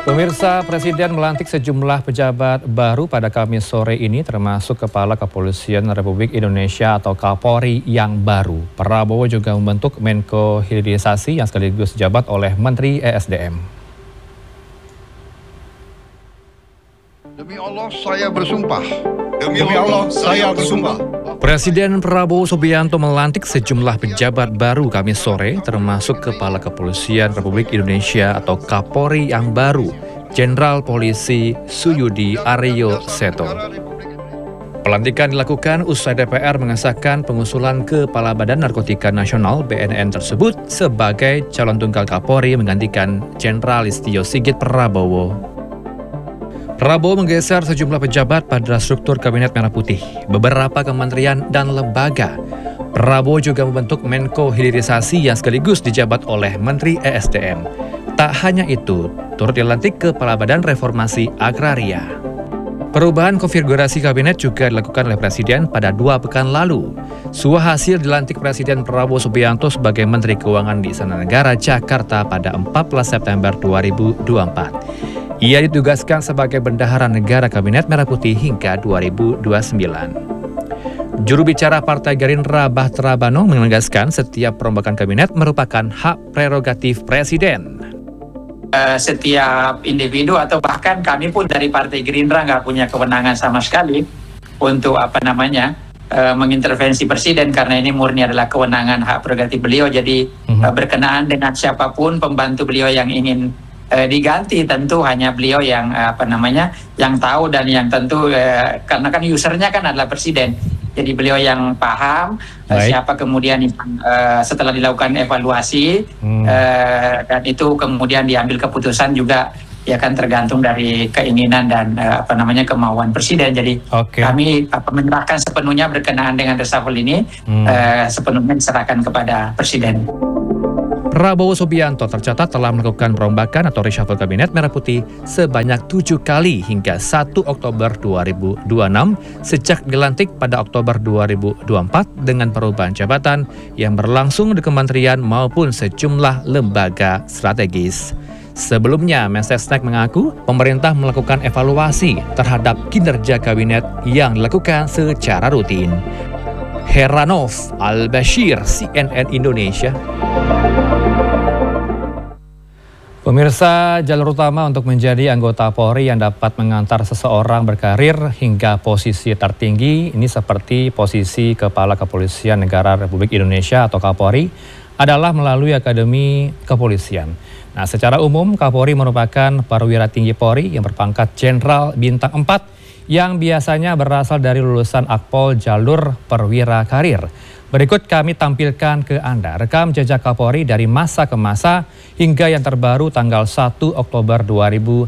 Pemirsa, Presiden melantik sejumlah pejabat baru pada Kamis sore ini, termasuk Kepala Kepolisian Republik Indonesia atau Kapolri yang baru. Prabowo juga membentuk Menko Hilirisasi yang sekaligus dijabat oleh Menteri ESDM. Demi Allah, saya bersumpah. Demi Allah, saya bersumpah. Presiden Prabowo Subianto melantik sejumlah pejabat baru Kamis sore, termasuk Kepala Kepolisian Republik Indonesia atau Kapolri yang baru, Jenderal Polisi Suyudi Aryo Seto. Pelantikan dilakukan usai DPR mengesahkan pengusulan Kepala Badan Narkotika Nasional BNN tersebut sebagai calon tunggal Kapolri menggantikan Jenderal Listio Sigit Prabowo. Prabowo menggeser sejumlah pejabat pada struktur Kabinet Merah Putih, beberapa kementerian dan lembaga. Prabowo juga membentuk Menko Hilirisasi yang sekaligus dijabat oleh Menteri ESDM. Tak hanya itu, turut dilantik Kepala Badan Reformasi Agraria. Perubahan konfigurasi kabinet juga dilakukan oleh Presiden pada 2 pekan lalu. Hasil dilantik Presiden Prabowo Subianto sebagai Menteri Keuangan di Istana Negara Jakarta pada 14 September 2024. Ia ditugaskan sebagai Bendahara Negara Kabinet Merah Putih hingga 2029. Juru bicara Partai Gerindra Bahtera Banong menegaskan setiap perombakan kabinet merupakan hak prerogatif Presiden. Setiap individu atau bahkan kami pun dari Partai Gerindra nggak punya kewenangan sama sekali untuk mengintervensi Presiden, karena ini murni adalah kewenangan hak prerogatif beliau. Jadi berkenaan dengan siapapun pembantu beliau yang ingin diganti, tentu hanya beliau yang yang tahu dan yang tentu karena kan usernya kan adalah Presiden. Jadi beliau yang paham siapa kemudian setelah dilakukan evaluasi dan itu kemudian diambil keputusan juga ya kan tergantung dari keinginan dan kemauan Presiden. Jadi kami menyerahkan sepenuhnya berkenaan dengan reshuffle ini sepenuhnya diserahkan kepada Presiden. Prabowo Subianto tercatat telah melakukan perombakan atau reshuffle Kabinet Merah Putih sebanyak 7 kali hingga 1 Oktober 2026 sejak dilantik pada Oktober 2024 dengan perubahan jabatan yang berlangsung di kementerian maupun sejumlah lembaga strategis. Sebelumnya, Mensesnek mengaku pemerintah melakukan evaluasi terhadap kinerja kabinet yang dilakukan secara rutin. Heranov Al-Bashir, CNN Indonesia. Pemirsa, jalur utama untuk menjadi anggota Polri yang dapat mengantar seseorang berkarir hingga posisi tertinggi, ini seperti posisi Kepala Kepolisian Negara Republik Indonesia atau Kapolri, adalah melalui Akademi Kepolisian. Nah, secara umum Kapolri merupakan perwira tinggi Polri yang berpangkat Jenderal Bintang 4 yang biasanya berasal dari lulusan Akpol jalur perwira karir. Berikut kami tampilkan ke Anda rekam jejak Kapolri dari masa ke masa hingga yang terbaru tanggal 1 Oktober 2026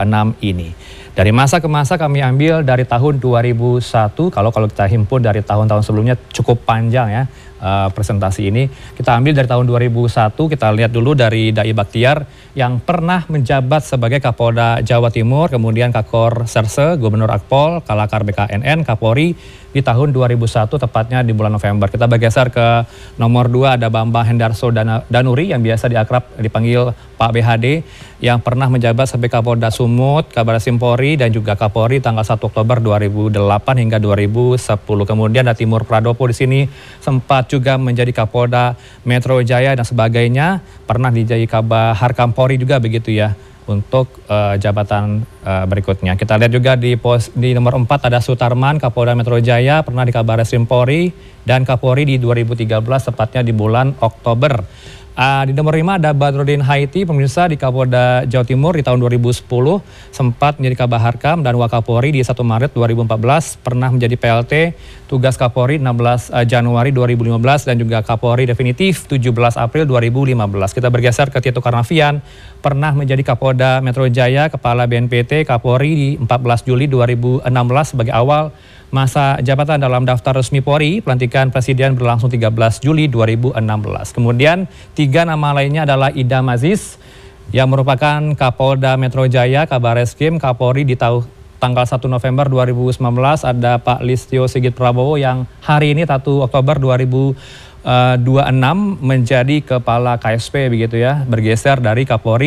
ini. Dari masa ke masa kami ambil dari tahun 2001, kalau kita himpun dari tahun-tahun sebelumnya cukup panjang ya presentasi ini. Kita ambil dari tahun 2001, kita lihat dulu dari Dai Bakhtiar yang pernah menjabat sebagai Kapolda Jawa Timur, kemudian Kakor Serse, Gubernur Akpol, Kalakar BKNN, Kapolri di tahun 2001 tepatnya di bulan November. Kita bergeser ke nomor 2 ada Bambang Hendarso Danuri yang biasa dipanggil Pak BHD yang pernah menjabat sebagai Kapolda Sumut, Kabareskrim Polri dan juga Kapolri tanggal 1 Oktober 2008 hingga 2010. Kemudian ada Timur Pradopo di sini sempat juga menjadi Kapolda Metro Jaya dan sebagainya, pernah dijadi Kabahar Kampori juga begitu ya. Untuk jabatan berikutnya kita lihat juga di nomor 4 ada Sutarman, Kapolda Metro Jaya, pernah di Kabareskrim Polri dan Kapolri di 2013 tepatnya di bulan Oktober. Di nomor 5 ada Badrodin Haiti, pemirsa di Kapolda Jawa Timur di tahun 2010 sempat menjadi Kabaharkam dan Wakapolri di 1 Maret 2014, pernah menjadi PLT tugas Kapolri 16 Januari 2015 dan juga Kapolri definitif 17 April 2015. Kita bergeser ke Tito Karnavian, pernah menjadi Kapolda Metro Jaya, Kepala BNPT Kapolri di 14 Juli 2016 sebagai awal masa jabatan dalam daftar resmi Polri. Pelantikan Presiden berlangsung 13 Juli 2016. Kemudian 3 nama lainnya adalah Idam Aziz yang merupakan Kapolda Metro Jaya, Kabareskrim, Kapolri di tanggal 1 November 2019. Ada Pak Listio Sigit Prabowo yang hari ini 1 Oktober 2026 menjadi Kepala KSP begitu ya, bergeser dari Kapolri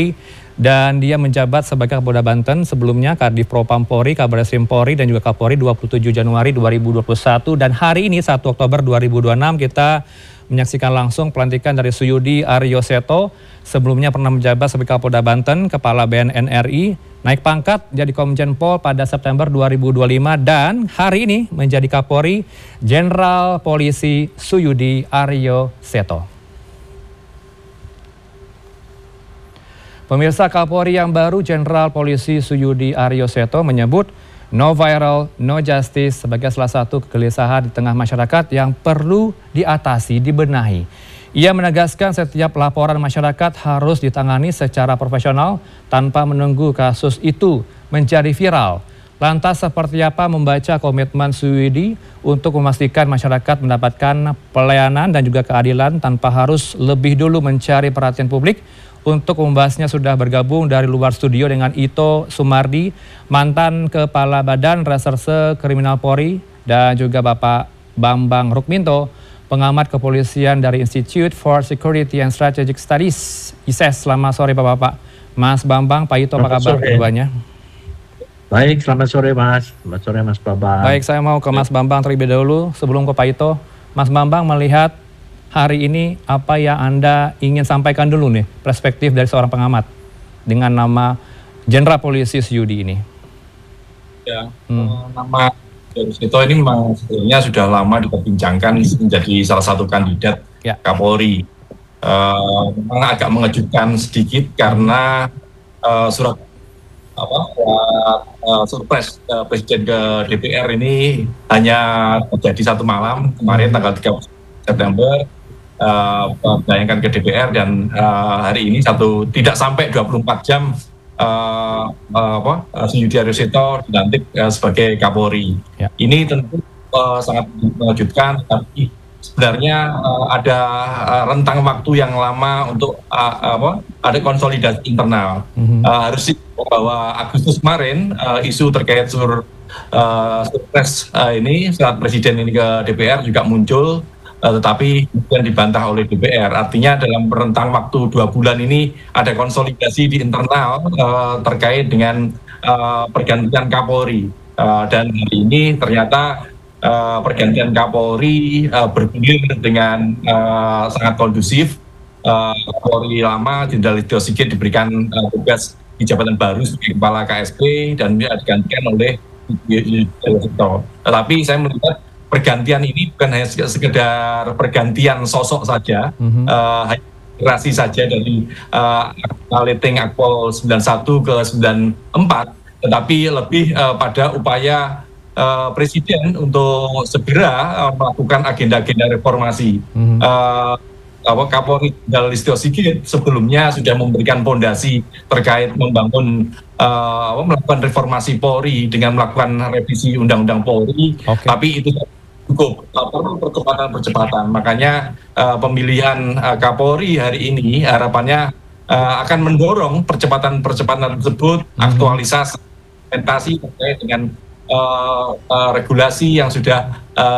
dan dia menjabat sebagai Kapolda Banten. Sebelumnya Kadif Propam Polri, Kabar Eskrim Polri dan juga Kapolri 27 Januari 2021 dan hari ini 1 Oktober 2026 kita menyaksikan langsung pelantikan dari Suyudi Aryo Seto. Sebelumnya pernah menjabat sebagai Kapolda Banten, Kepala BNN RI, naik pangkat jadi Komjen Pol pada September 2025 dan hari ini menjadi Kapolri Jenderal Polisi Suyudi Aryo Seto. Pemirsa, Kapolri yang baru Jenderal Polisi Suyudi Aryo Seto menyebut no viral, no justice sebagai salah satu kegelisahan di tengah masyarakat yang perlu diatasi, dibenahi. Ia menegaskan setiap laporan masyarakat harus ditangani secara profesional tanpa menunggu kasus itu menjadi viral. Lantas seperti apa membaca komitmen Suyudi untuk memastikan masyarakat mendapatkan pelayanan dan juga keadilan tanpa harus lebih dulu mencari perhatian publik? Untuk membahasnya sudah bergabung dari luar studio dengan Ito Sumardi, mantan Kepala Badan Reserse Kriminal Polri, dan juga Bapak Bambang Rukminto, pengamat kepolisian dari Institute for Security and Strategic Studies, ISES. Selamat sore Bapak-Bapak. Mas Bambang, Pak Ito, apa kabar keduanya? Baik, selamat sore Mas. Selamat sore Mas Bambang. Baik, saya mau ke Mas Bambang terlebih dahulu sebelum ke Pak Ito. Mas Bambang melihat hari ini apa yang Anda ingin sampaikan dulu nih, perspektif dari seorang pengamat dengan nama Jenderal Polisi Suyudi ini? Ya, nama Jenderal Seto ini memang sebenarnya sudah lama diperbincangkan menjadi salah satu kandidat Kapolri. Memang agak mengejutkan sedikit karena surat surprise Presiden ke DPR ini hanya terjadi satu malam kemarin tanggal 30 September. Bayangkan ke DPR dan hari ini tidak sampai 24 jam Suyudi Aryo Seto dilantik sebagai Kapolri. Ini tentu sangat mengejutkan, tapi sebenarnya ada rentang waktu yang lama untuk ada konsolidasi internal. Harus bahwa Agustus kemarin isu terkait surpres ini saat Presiden ini ke DPR juga muncul. Tetapi kemudian dibantah oleh DPR. Artinya dalam rentang waktu 2 bulan ini ada konsolidasi di internal terkait dengan pergantian Kapolri. Dan hari ini ternyata pergantian Kapolri bergulir dengan sangat kondusif. Kapolri lama Jenderal Listio Sigit diberikan tugas di jabatan baru sebagai Kepala KSP dan digantikan oleh Suyudi Aryo Seto. Tetapi saya melihat pergantian ini bukan hanya sekedar pergantian sosok saja, hanya generasi saja dari Leteng Akpol 91 ke 94, tetapi lebih pada upaya Presiden untuk segera melakukan agenda-agenda reformasi. Kapolri Jenderal Listio Sigit sebelumnya sudah memberikan fondasi terkait melakukan reformasi Polri dengan melakukan revisi Undang-Undang Polri, tapi itu cukup perlu percepatan. Makanya pemilihan Kapolri hari ini harapannya akan mendorong percepatan tersebut, aktualisasi implementasi terkait dengan regulasi yang sudah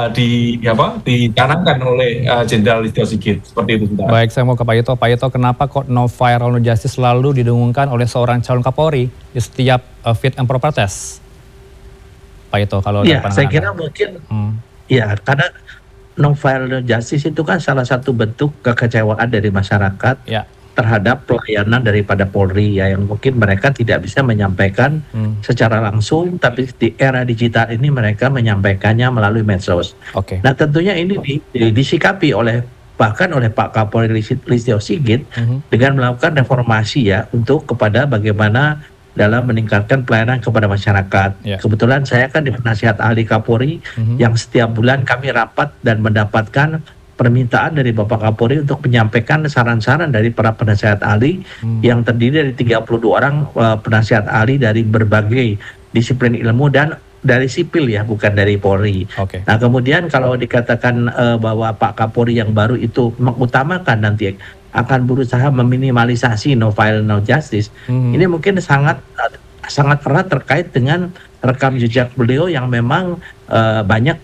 dicanangkan oleh Jenderal Listio Sigit. Seperti itu. Baik, saya mau ke Pak Ito. Pak Ito, kenapa kok no viral no justice selalu didengungkan oleh seorang calon Kapolri di setiap fit and proper test? Pak Ito, kalau saya kira mungkin ya, karena no viral no justice itu kan salah satu bentuk kekecewaan dari masyarakat terhadap pelayanan daripada Polri yang mungkin mereka tidak bisa menyampaikan secara langsung, tapi di era digital ini mereka menyampaikannya melalui medsos. Nah, tentunya ini disikapi bahkan oleh Pak Kapolri Listio Sigit dengan melakukan reformasi untuk kepada bagaimana dalam meningkatkan pelayanan kepada masyarakat. Kebetulan saya kan di penasihat ahli Kapolri yang setiap bulan kami rapat dan mendapatkan permintaan dari Bapak Kapolri untuk menyampaikan saran-saran dari para penasihat ahli yang terdiri dari 32 orang penasihat ahli dari berbagai disiplin ilmu dan dari sipil bukan dari Polri. Nah, kemudian kalau dikatakan bahwa Pak Kapolri yang baru itu mengutamakan nanti akan berusaha meminimalisasi no violence no justice, ini mungkin sangat erat terkait dengan rekam jejak beliau yang memang banyak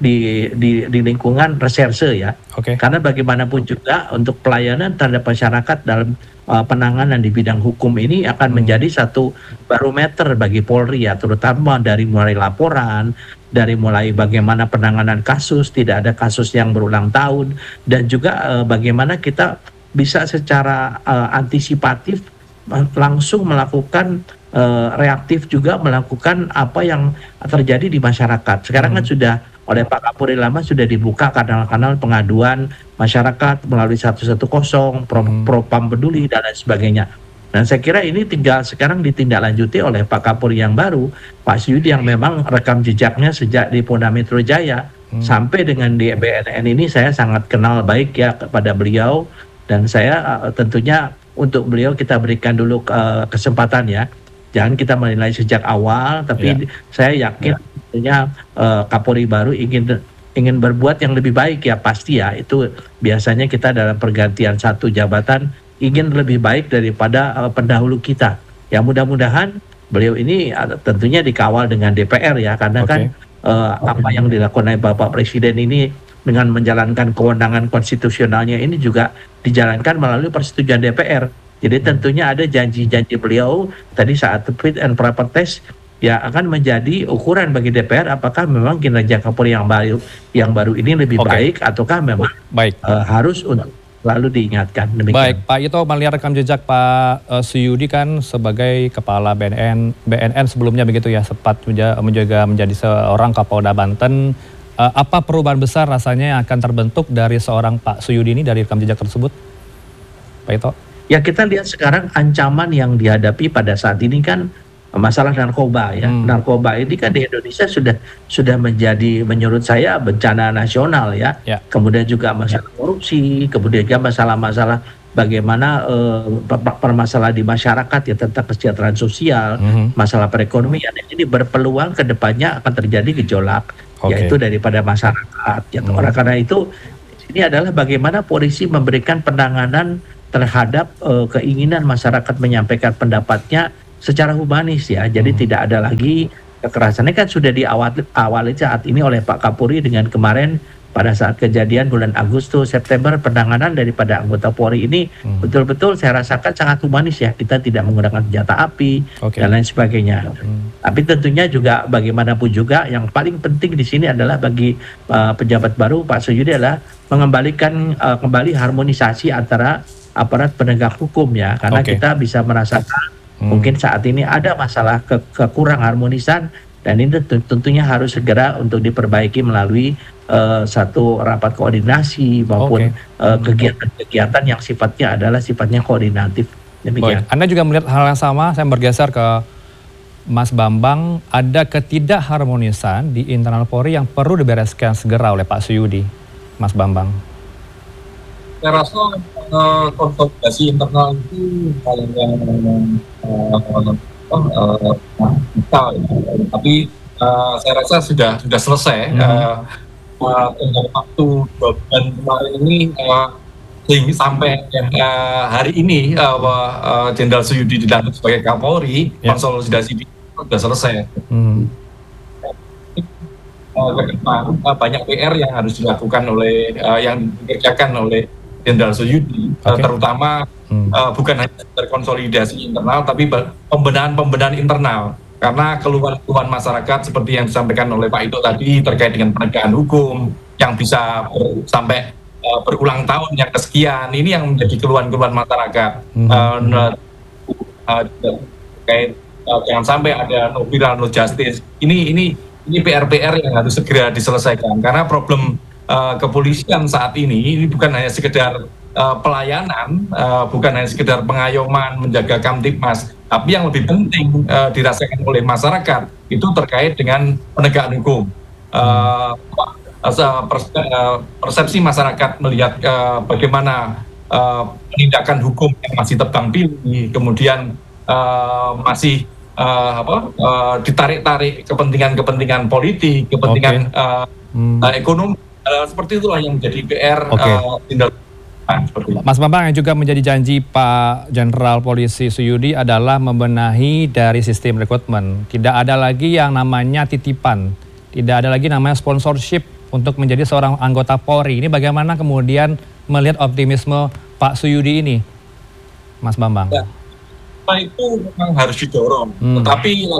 di lingkungan reserse ya. Karena bagaimanapun juga untuk pelayanan terhadap masyarakat dalam penanganan di bidang hukum ini akan menjadi satu barometer bagi Polri ya, terutama dari mulai laporan, dari mulai bagaimana penanganan kasus, tidak ada kasus yang berulang tahun, dan juga bagaimana kita bisa secara antisipatif langsung melakukan reaktif juga melakukan apa yang terjadi di masyarakat. Sekarang kan sudah oleh Pak Kapolri Lama sudah dibuka kanal-kanal pengaduan masyarakat melalui 110, Propam Peduli dan lain sebagainya. Dan saya kira ini tinggal sekarang ditindaklanjuti oleh Pak Kapolri yang baru, Pak Suyudi, yang memang rekam jejaknya sejak di Polda Metro Jaya sampai dengan di BNN ini saya sangat kenal baik ya kepada beliau, dan saya tentunya untuk beliau kita berikan dulu kesempatan ya. Jangan kita menilai sejak awal, tapi saya yakin tentunya Kapolri baru ingin berbuat yang lebih baik ya, pasti ya. Itu biasanya kita dalam pergantian satu jabatan ingin lebih baik daripada pendahulu kita. Ya mudah-mudahan beliau ini tentunya dikawal dengan DPR ya, karena kan apa yang dilakukan oleh Bapak Presiden ini dengan menjalankan kewenangan konstitusionalnya ini juga dijalankan melalui persetujuan DPR. Jadi tentunya ada janji-janji beliau tadi saat fit and proper test ya akan menjadi ukuran bagi DPR apakah memang kinerja Kapolri yang baru ini lebih baik ataukah memang harus untuk lalu diingatkan. Demikian. Baik, Pak Ito, melihat rekam jejak Pak Suyudi kan sebagai Kepala BNN sebelumnya begitu ya, sempat juga menjadi seorang Kapolda Banten. Apa perubahan besar rasanya yang akan terbentuk dari seorang Pak Suyudi ini dari rekam jejak tersebut, Pak Ito? Ya kita lihat sekarang ancaman yang dihadapi pada saat ini kan masalah narkoba ya. Narkoba ini kan di Indonesia sudah menjadi menurut saya bencana nasional ya. Kemudian juga masalah korupsi, kemudian juga masalah-masalah bagaimana permasalahan di masyarakat ya tentang kesejahteraan sosial, masalah perekonomian ini berpeluang ke depannya akan terjadi gejolak yaitu daripada masyarakat. Ya. Oleh karena itu ini adalah bagaimana polisi memberikan penanganan terhadap keinginan masyarakat menyampaikan pendapatnya secara humanis ya. Jadi tidak ada lagi kekerasan. Ini kan sudah diawali saat ini oleh Pak Kapolri dengan kemarin pada saat kejadian bulan Agustus, September, penanganan daripada anggota Polri ini betul-betul saya rasakan sangat humanis ya. Kita tidak menggunakan senjata api dan lain sebagainya. Tapi tentunya juga bagaimanapun juga yang paling penting di sini adalah bagi pejabat baru Pak Suyudi adalah mengembalikan kembali harmonisasi antara aparat penegak hukum ya, karena kita bisa merasakan mungkin saat ini ada masalah kekurang harmonisan dan ini tentunya harus segera untuk diperbaiki melalui satu rapat koordinasi maupun kegiatan-kegiatan yang sifatnya koordinatif. Demikian. Anda juga melihat hal yang sama. Saya bergeser ke Mas Bambang, ada ketidakharmonisan di internal Polri yang perlu dibereskan segera oleh Pak Suyudi, Mas Bambang. Saya rasa konsolidasi internal itu hal yang tapi saya rasa sudah selesai. Tengah waktu 2 bulan kemarin ini sampai hari ini Jenderal Suyudi dilantik sebagai Kapolri, konsolidasi sudah selesai. Ke depan banyak PR yang harus dilakukan oleh yang dikerjakan oleh Jenderal Suyudi, terutama bukan hanya konsolidasi internal, tapi pembenahan internal. Karena keluhan-keluhan masyarakat seperti yang disampaikan oleh Pak Ito tadi terkait dengan penegakan hukum yang bisa sampai berulang tahun yang kesekian, ini yang menjadi keluhan-keluhan masyarakat. Terkait jangan sampai ada no viral, no justice. Ini PR-PR yang harus segera diselesaikan karena problem kepolisian saat ini bukan hanya sekedar pelayanan, bukan hanya sekedar pengayoman, menjaga kamtipmas, tapi yang lebih penting dirasakan oleh masyarakat itu terkait dengan penegakan hukum. Persepsi masyarakat melihat bagaimana penindakan hukum yang masih tebang pilih, kemudian masih ditarik-tarik kepentingan politik, kepentingan ekonomi, seperti itulah yang menjadi PR. Mas Bambang, yang juga menjadi janji Pak Jenderal Polisi Suyudi adalah membenahi dari sistem rekrutmen. Tidak ada lagi yang namanya titipan Tidak ada lagi namanya sponsorship untuk menjadi seorang anggota Polri. Ini bagaimana kemudian melihat optimisme Pak Suyudi ini, Mas Bambang? Ya, itu memang harus didorong. Tetapi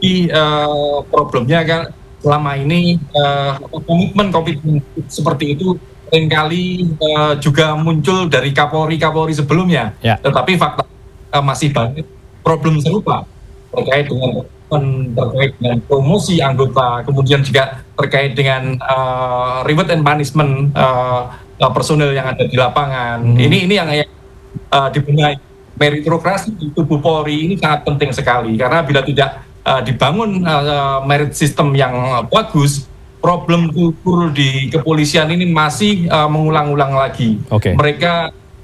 problemnya kan selama ini komitmen seperti itu seringkali juga muncul dari Kapolri sebelumnya. Ya. Tetapi fakta masih banyak problem serupa terkait dengan promosi anggota, kemudian juga terkait dengan reward and punishment personil yang ada di lapangan. Ini yang dibenahi. Meritokrasi di tubuh Polri ini sangat penting sekali, karena bila tidak dibangun merit system yang bagus, problem kultur di kepolisian ini masih mengulang-ulang lagi. Mereka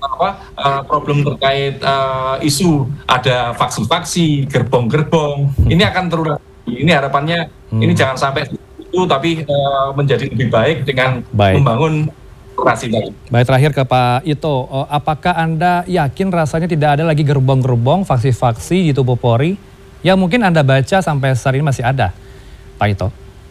problem terkait isu ada faksi-faksi, gerbong-gerbong, ini akan terulang. Ini harapannya ini jangan sampai itu, tapi menjadi lebih baik dengan membangun. Baik, terakhir ke Pak Ito, apakah Anda yakin rasanya tidak ada lagi gerbong-gerbong, faksi-faksi di tubuh Polri yang mungkin Anda baca sampai saat ini masih ada, Pak Ito?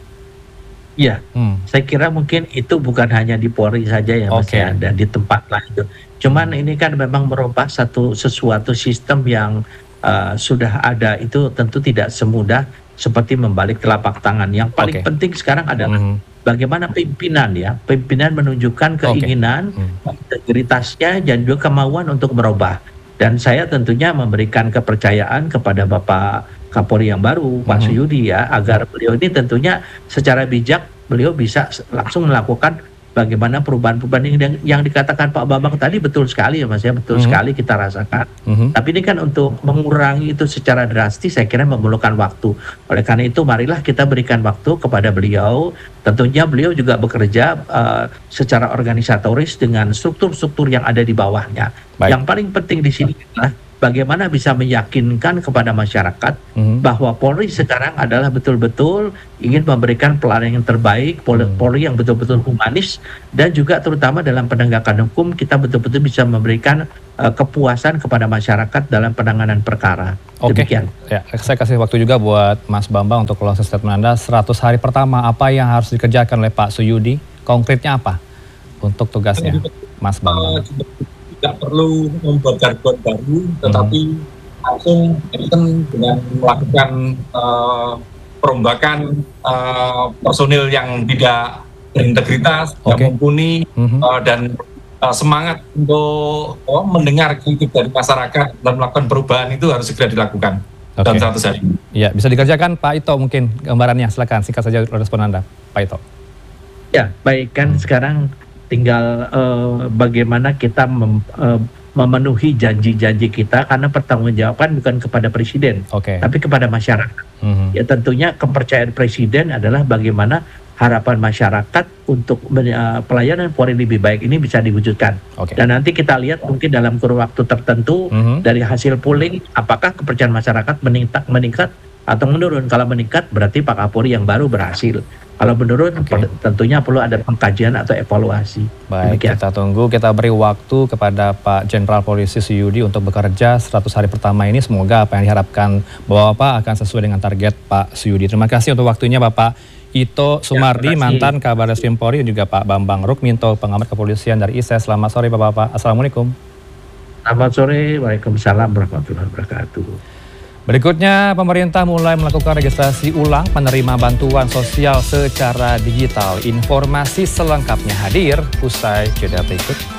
Iya, saya kira mungkin itu bukan hanya di Polri saja yang masih ada, di tempat lain. Cuman ini kan memang merubah sesuatu sistem yang sudah ada, itu tentu tidak semudah seperti membalik telapak tangan. Yang paling penting sekarang adalah bagaimana pimpinan menunjukkan keinginan, integritasnya, dan juga kemauan untuk merubah. Dan saya tentunya memberikan kepercayaan kepada Bapak Kapolri yang baru, Pak Suyudi ya, agar beliau ini tentunya secara bijak beliau bisa langsung melakukan bagaimana perubahan-perubahan yang dikatakan Pak Bambang tadi betul sekali ya Mas ya, betul sekali kita rasakan. Tapi ini kan untuk mengurangi itu secara drastis saya kira memerlukan waktu. Oleh karena itu marilah kita berikan waktu kepada beliau. Tentunya beliau juga bekerja secara organisatoris dengan struktur-struktur yang ada di bawahnya. Yang paling penting di sini adalah bagaimana bisa meyakinkan kepada masyarakat bahwa Polri sekarang adalah betul-betul ingin memberikan pelayanan yang terbaik, Polri yang betul-betul humanis, dan juga terutama dalam penegakan hukum kita betul-betul bisa memberikan kepuasan kepada masyarakat dalam penanganan perkara. Demikian. Ya, saya kasih waktu juga buat Mas Bambang untuk closing statement Anda. 100 hari pertama apa yang harus dikerjakan oleh Pak Suyudi? Konkretnya apa untuk tugasnya, Mas Bambang? Tidak perlu membuat jargon baru, tetapi langsung dengan melakukan perombakan personil yang tidak berintegritas, yang mumpuni, dan semangat untuk mendengar kritik dari masyarakat dan melakukan perubahan itu harus segera dilakukan dalam 100 hari. Ya, bisa dikerjakan Pak Ito mungkin gambarannya, silakan singkat saja respon Anda, Pak Ito. Ya, baik kan sekarang tinggal bagaimana kita memenuhi janji-janji kita, karena pertanggungjawaban bukan kepada presiden, tapi kepada masyarakat. Ya tentunya kepercayaan presiden adalah bagaimana harapan masyarakat untuk pelayanan Polri lebih baik ini bisa diwujudkan. Dan nanti kita lihat mungkin dalam kurun waktu tertentu dari hasil polling apakah kepercayaan masyarakat meningkat atau menurun. Kalau meningkat berarti Pak Kapolri yang baru berhasil. Kalau menurun tentunya perlu ada pengkajian atau evaluasi. Baik, kita tunggu, kita beri waktu kepada Pak Jenderal Polisi Suyudi untuk bekerja 100 hari pertama ini. Semoga apa yang diharapkan Bapak akan sesuai dengan target Pak Suyudi. Terima kasih untuk waktunya Bapak Ito Sumardi, mantan Kabar Reskrim Polri, dan juga Pak Bambang Rukminto, pengamat kepolisian dari ISES. Selamat sore Bapak-Bapak. Assalamualaikum. Selamat sore, waalaikumsalam warahmatullahi wabarakatuh. Berikutnya, pemerintah mulai melakukan registrasi ulang penerima bantuan sosial secara digital. Informasi selengkapnya hadir usai jeda berikut.